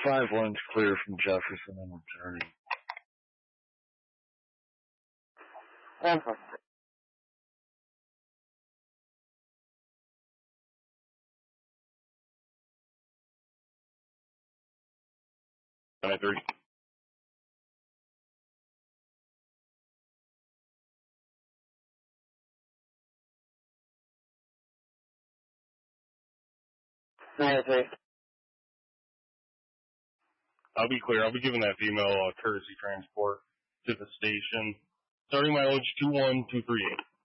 5-1's clear from Jefferson and returning. 1 for 6. And 3. I'll be clear. I'll be giving that female courtesy transport to the station. Starting mileage 21238.